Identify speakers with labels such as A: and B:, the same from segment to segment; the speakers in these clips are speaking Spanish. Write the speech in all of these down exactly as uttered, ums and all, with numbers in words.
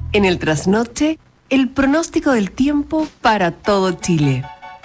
A: En el trasnoche, el pronóstico del tiempo para todo Chile.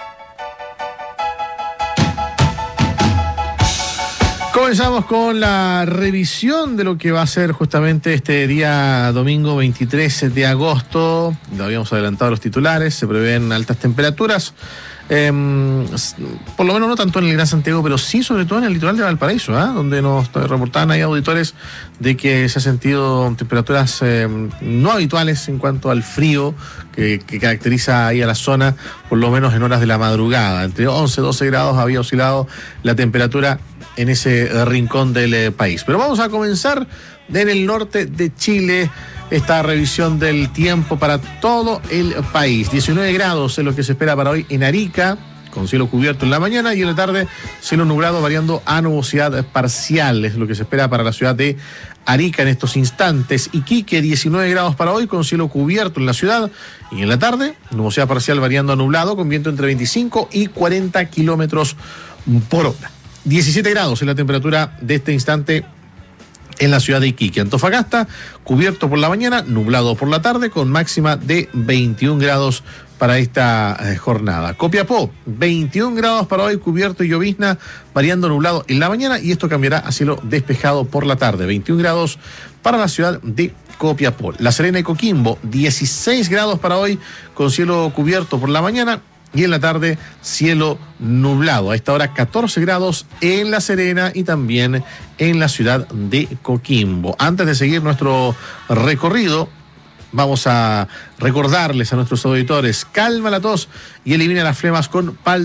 B: Comenzamos con la revisión de lo que va a ser justamente este día domingo veintitrés de agosto. Lo habíamos adelantado los titulares, se prevén altas temperaturas. Eh, por lo menos no tanto en el Gran Santiago, pero sí sobre todo en el litoral de Valparaíso, ¿eh? Donde nos reportaban ahí auditores de que se han sentido temperaturas eh, no habituales en cuanto al frío que, que caracteriza ahí a la zona, por lo menos en horas de la madrugada. Entre once y doce grados había oscilado la temperatura en ese rincón del eh, país. Pero vamos a comenzar en el norte de Chile esta revisión del tiempo para todo el país. diecinueve grados es lo que se espera para hoy en Arica, con cielo cubierto en la mañana, y en la tarde cielo nublado variando a nubosidad parcial, es lo que se espera para la ciudad de Arica en estos instantes. Iquique, diecinueve grados para hoy, con cielo cubierto en la ciudad, y en la tarde nubosidad parcial variando a nublado, con viento entre veinticinco y cuarenta kilómetros por hora. diecisiete grados es la temperatura de este instante en la ciudad de Iquique. Antofagasta, cubierto por la mañana, nublado por la tarde, con máxima de veintiún grados para esta eh, jornada. Copiapó, veintiún grados para hoy, cubierto y llovizna, variando nublado en la mañana, y esto cambiará a cielo despejado por la tarde. veintiún grados para la ciudad de Copiapó. La Serena y Coquimbo, dieciséis grados para hoy, con cielo cubierto por la mañana, y en la tarde cielo nublado. A esta hora catorce grados en La Serena y también en la ciudad de Coquimbo. Antes de seguir nuestro recorrido, vamos a recordarles a nuestros auditores: calma la tos y elimina las flemas con Pal